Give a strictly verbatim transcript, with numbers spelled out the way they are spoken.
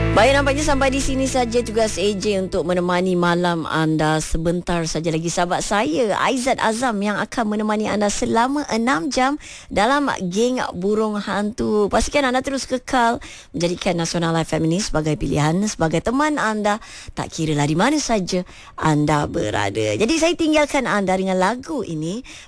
Baik, nampaknya sampai di sini saja tugas A J untuk menemani malam anda. Sebentar saja lagi sahabat saya Aizat Azam yang akan menemani anda selama enam jam dalam Geng Burung Hantu. Pastikan anda terus kekal menjadikan Nasional F M ini sebagai pilihan, sebagai teman anda, tak kira lah di mana saja anda berada. Jadi saya tinggalkan anda dengan lagu ini